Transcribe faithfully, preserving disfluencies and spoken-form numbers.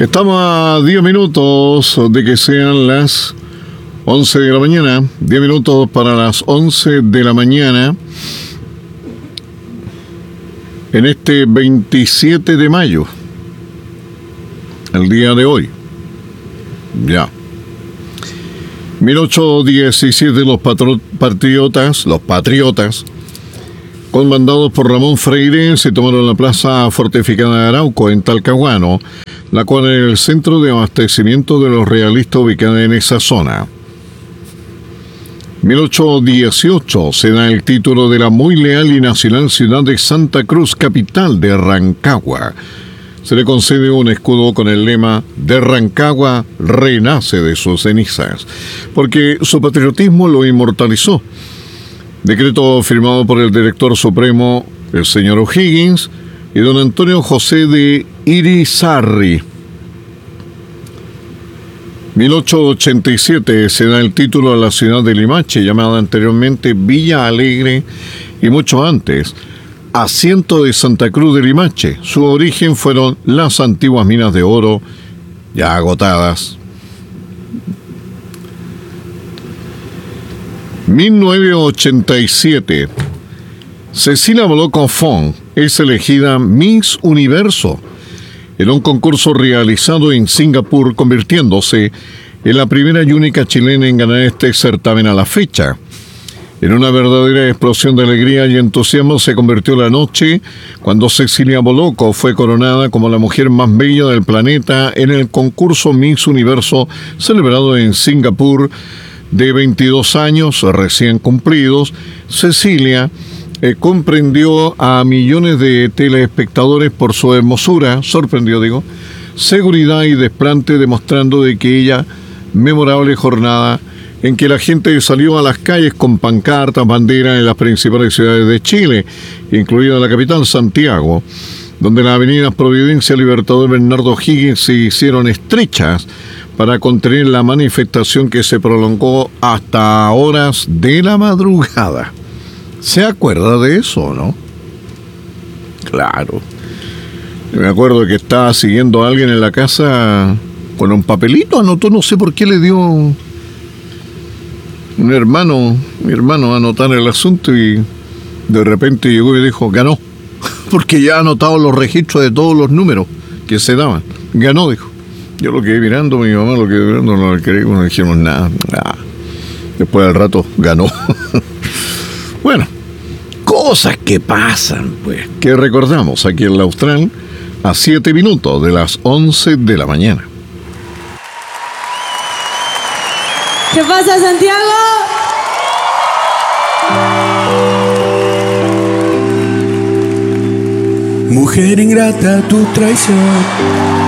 Estamos a diez minutos de que sean las once de la mañana. diez minutos para las once de la mañana. En este veintisiete de mayo. El día de hoy. Ya. mil ochocientos diecisiete los patro- patriotas, los patriotas, comandados por Ramón Freire, se tomaron la plaza fortificada de Arauco, en Talcahuano, la cual es el centro de abastecimiento de los realistas ubicada en esa zona. mil ochocientos dieciocho se da el título de la muy leal y nacional ciudad de Santa Cruz, capital de Rancagua. Se le concede un escudo con el lema de Rancagua renace de sus cenizas, porque su patriotismo lo inmortalizó. Decreto firmado por el director supremo, el señor O'Higgins, y don Antonio José de Irizarry. mil ochocientos ochenta y siete se da el título a la ciudad de Limache, llamada anteriormente Villa Alegre, y mucho antes, Asiento de Santa Cruz de Limache. Su origen fueron las antiguas minas de oro, ya agotadas. mil novecientos ochenta y siete. Cecilia Boloco-Fong es elegida Miss Universo en un concurso realizado en Singapur, convirtiéndose en la primera y única chilena en ganar este certamen a la fecha. En una verdadera explosión de alegría y entusiasmo se convirtió la noche cuando Cecilia Boloco fue coronada como la mujer más bella del planeta en el concurso Miss Universo celebrado en Singapur. De veintidós años recién cumplidos, Cecilia eh, comprendió a millones de telespectadores por su hermosura, sorprendió, digo, seguridad y desplante, demostrando de que ella, memorable jornada en que la gente salió a las calles con pancartas, banderas en las principales ciudades de Chile, incluida la capital, Santiago, donde las avenidas Providencia, Libertador, Bernardo O'Higgins se hicieron estrechas para contener la manifestación que se prolongó hasta horas de la madrugada. ¿Se acuerda de eso, no? Claro. Me acuerdo que estaba siguiendo a alguien en la casa con un papelito, anotó, no sé por qué le dio un hermano, mi hermano, a anotar el asunto y de repente llegó y dijo, ganó, porque ya ha anotado los registros de todos los números que se daban. Ganó, dijo. Yo lo quedé mirando, mi mamá lo quedé mirando, no le creímos, no dijimos nada, nada. Después del rato ganó. Bueno, cosas que pasan, pues, que recordamos aquí en la Austral a siete minutos de las once de la mañana. ¿Qué pasa, Santiago? Mujer ingrata, tu traición